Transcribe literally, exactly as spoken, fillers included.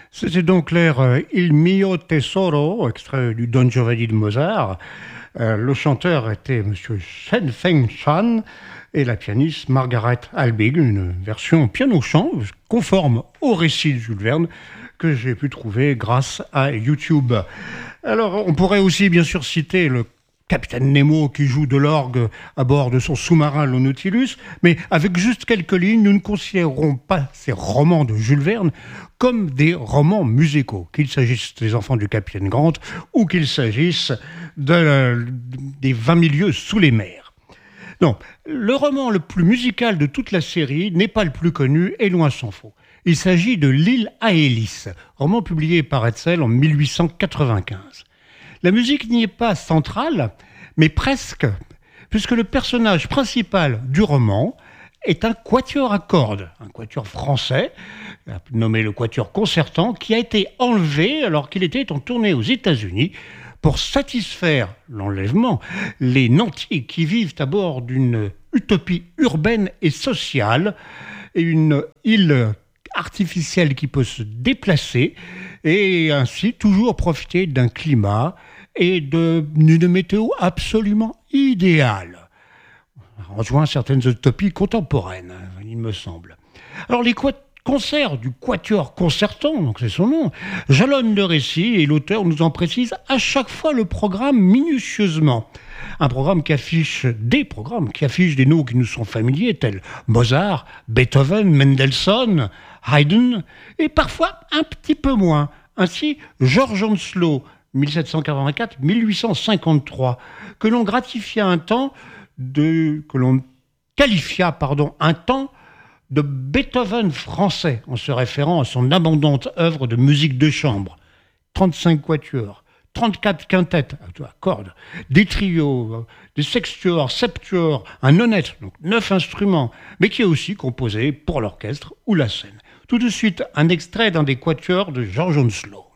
C'était donc l'air euh, Il mio tesoro, extrait du Don Giovanni de Mozart. Euh, le chanteur était M. Shen Feng Shan et la pianiste Margaret Albig, une version piano-chant conforme au récit de Jules Verne que j'ai pu trouver grâce à YouTube. Alors, on pourrait aussi bien sûr citer le Capitaine Nemo qui joue de l'orgue à bord de son sous-marin le Nautilus, mais avec juste quelques lignes, nous ne considérons pas ces romans de Jules Verne comme des romans musicaux, qu'il s'agisse des Enfants du Capitaine Grant ou qu'il s'agisse de, des vingt mille lieues sous les mers. Non, le roman le plus musical de toute la série n'est pas le plus connu et loin s'en faut. Il s'agit de L'île à Hélice, roman publié par Hetzel en mille huit cent quatre-vingt-quinze. La musique n'y est pas centrale, mais presque, puisque le personnage principal du roman est un quatuor à cordes, un quatuor français, nommé le quatuor concertant, qui a été enlevé alors qu'il était en tournée aux États-Unis pour satisfaire l'enlèvement, les nantis qui vivent à bord d'une utopie urbaine et sociale, et une île artificielle qui peut se déplacer et ainsi toujours profiter d'un climat et de, d'une météo absolument idéale. On rejoint certaines utopies contemporaines, il me semble. Alors les quat- concerts du Quatuor Concertant, donc c'est son nom, jalonnent le récit et l'auteur nous en précise à chaque fois le programme minutieusement. Un programme qui affiche, des programmes qui affichent des noms qui nous sont familiers, tels Mozart, Beethoven, Mendelssohn, Haydn, et parfois un petit peu moins. Ainsi, George Henslow, mille sept cent quatre-vingt-quatre à mille huit cent cinquante-trois, que l'on gratifia un temps de, que l'on qualifia, pardon, un temps de Beethoven français, en se référant à son abondante œuvre de musique de chambre. trente-cinq quatuors, trente-quatre quintettes à cordes, des trios, des sextuors, septuors, un honnête, donc neuf instruments, mais qui est aussi composé pour l'orchestre ou la scène. Tout de suite, un extrait d'un des quatuors de George Henslow.